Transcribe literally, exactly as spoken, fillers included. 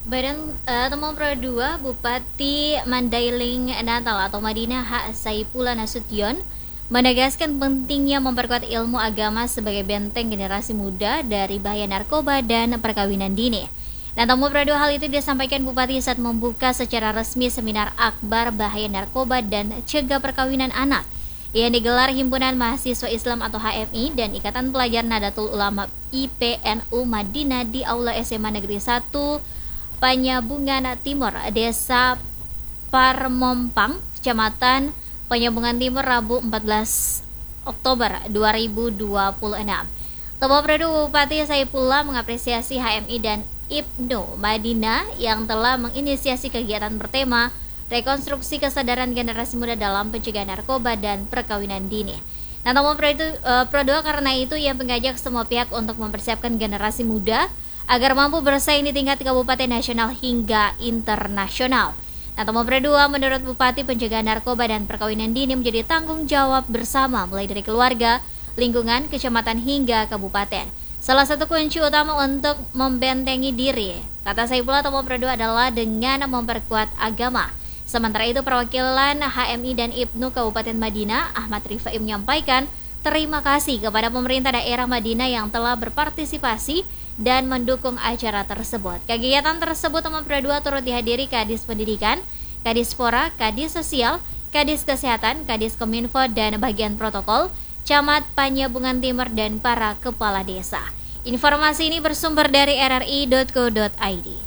Badan uh, Temon Pro dua Bupati Mandailing Natal atau Madinah H. Saipullah Nasution menegaskan pentingnya memperkuat ilmu agama sebagai benteng generasi muda dari bahaya narkoba dan perkawinan dini. Dan Temon Pro dua hal itu disampaikan Bupati saat membuka secara resmi seminar akbar bahaya narkoba dan cegah perkawinan anak yang digelar Himpunan Mahasiswa Islam atau H M I dan Ikatan Pelajar Nadatul Ulama I P N U Madinah di Aula S M A Negeri satu Panyabungan Timur, Desa Parmompang, Kecamatan Panyabungan Timur, Rabu empat belas Oktober dua ribu dua puluh enam. Temon Pro dua Bupati Saipullah mengapresiasi H M I dan I P N U Madinah yang telah menginisiasi kegiatan bertema rekonstruksi kesadaran generasi muda dalam pencegahan narkoba dan perkawinan dini. Nah, Temon Pro, itu, uh, Pro dua karena itu ia mengajak semua pihak untuk mempersiapkan generasi muda agar mampu bersaing di tingkat kabupaten nasional hingga internasional. Nah, Temon Pro dua menurut Bupati pencegahan narkoba dan perkawinan dini menjadi tanggung jawab bersama mulai dari keluarga, lingkungan, kecamatan hingga kabupaten. Salah satu kunci utama untuk membentengi diri, kata Saipullah, Temon Pro dua adalah dengan memperkuat agama. Sementara itu perwakilan H M I dan I P N U Kabupaten Madinah, Ahmad Rifai menyampaikan terima kasih kepada pemerintah daerah Madinah yang telah berpartisipasi dan mendukung acara tersebut. Kegiatan tersebut Temon Pro dua turut dihadiri Kadis Pendidikan, Kadispora, Kadis Sosial, Kadis Kesehatan, Kadis Kominfo dan bagian protokol, Camat Panyabungan Timur dan para kepala desa. Informasi ini bersumber dari r r i dot co dot i d.